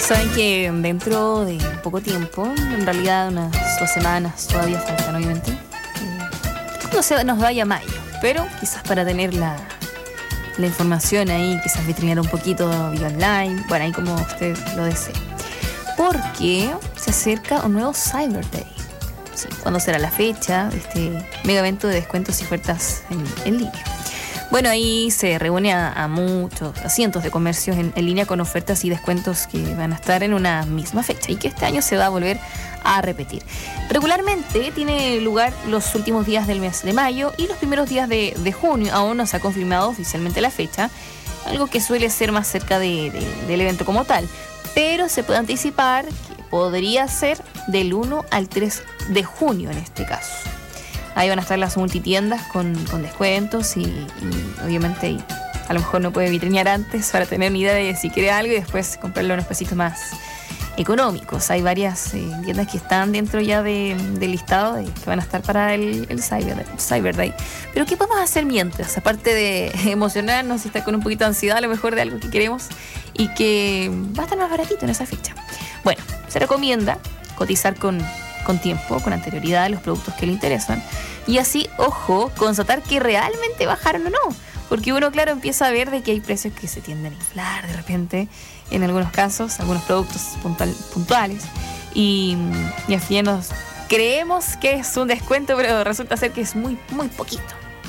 Saben que dentro de poco tiempo, en realidad unas 2 semanas todavía faltan, obviamente, cuando nos vaya mayo, pero quizás para tener la información ahí, quizás vitrinear un poquito vía online, bueno, ahí como usted lo desee. Porque se acerca un nuevo Cyber Day. Sí, ¿cuándo será la fecha de este mega evento de descuentos y ofertas en línea? Bueno, ahí se reúne a cientos de comercios en línea con ofertas y descuentos que van a estar en una misma fecha y que este año se va a volver a repetir. Regularmente tiene lugar los últimos días del mes de mayo y los primeros días de junio. Aún no se ha confirmado oficialmente la fecha, algo que suele ser más cerca del evento como tal, pero se puede anticipar que podría ser del 1 al 3 de junio en este caso. Ahí van a estar las multitiendas con descuentos y obviamente a lo mejor no puede vitrinear antes para tener una idea de si quiere algo y después comprarlo a unos pesitos más económicos. Hay varias tiendas que están dentro ya del listado que van a estar para el Cyber Day. Pero ¿qué podemos hacer mientras? Aparte de emocionarnos y estar con un poquito de ansiedad a lo mejor de algo que queremos y que va a estar más baratito en esa fecha. Bueno, se recomienda cotizar con tiempo, con anterioridad, los productos que le interesan y así, ojo, constatar que realmente bajaron o no, porque uno, claro, empieza a ver de que hay precios que se tienden a inflar de repente en algunos casos, algunos productos puntuales y al final nos creemos que es un descuento, pero resulta ser que es muy, muy poquito.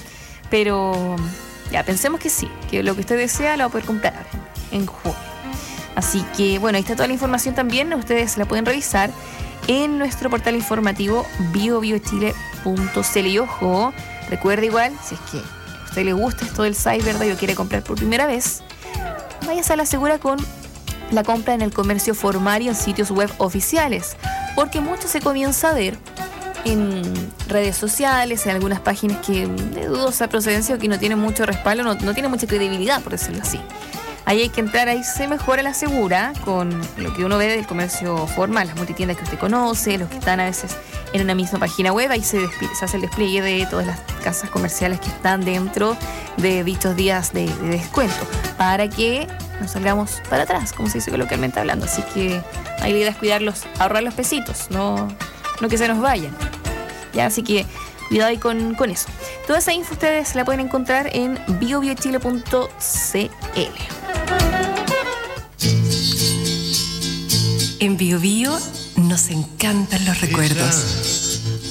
Pero ya, pensemos que sí, que lo que usted desea lo va a poder comprar en junio. Así que, bueno, ahí está toda la información también, ustedes la pueden revisar en nuestro portal informativo biobiochile.cl. Y ojo, recuerda igual, si es que a usted le gusta esto del Cyber Day o quiere comprar por primera vez, váyase a la segura con la compra en el comercio formal y en sitios web oficiales, porque mucho se comienza a ver en redes sociales, en algunas páginas que de dudosa procedencia o que no tienen mucho respaldo, no tienen mucha credibilidad, por decirlo así. Ahí hay que entrar, ahí se mejora la segura con lo que uno ve del comercio formal, las multitiendas que usted conoce, los que están a veces en una misma página web. Ahí se hace el despliegue de todas las casas comerciales que están dentro de dichos días de descuento, para que no salgamos para atrás, como se dice coloquialmente hablando. Así que ahí la idea es cuidarlos, ahorrar los pesitos, no que se nos vayan. Ya, así que cuidado ahí con eso. Toda esa info ustedes la pueden encontrar en biobiochile.cl. En Bio Bio nos encantan los recuerdos.